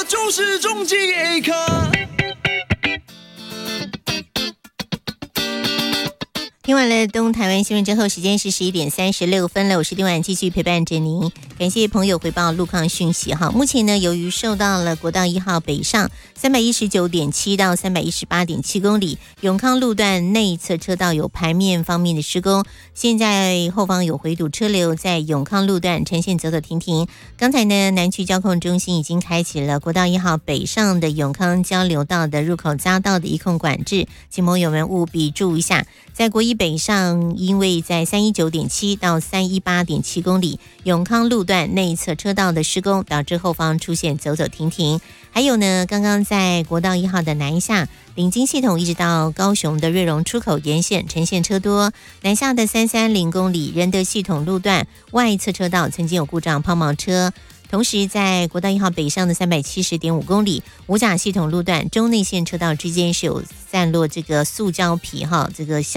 就是终极一刻。 听完了东台湾新闻之后，时间是11:36了。我是丁婉，继续陪伴着您。感谢朋友回报路况讯息哈。目前呢，由于受到了国道1号北上319.7到318.7公里永康路段内侧车道有排面方面的施工，现在后方有回堵车流，在永康路段呈现走走停停。刚才呢，南区交控中心已经开启了国道1号北上的永康交流道的入口匝道的一控管制，请朋友们务必注意一下。在国一北上，因为在319.7到318.7公里永康路段内侧车道的施工，导致后方出现走走停停。还有呢，刚刚在国道1号的南下领金系统一直到高雄的瑞荣出口沿线呈现车多，南下的330公里仁德系统路段外侧车道曾经有故障抛锚车。同时在国道1号北上的370.5公里五甲系统路段中内线车道之间是有散落这个塑胶皮这个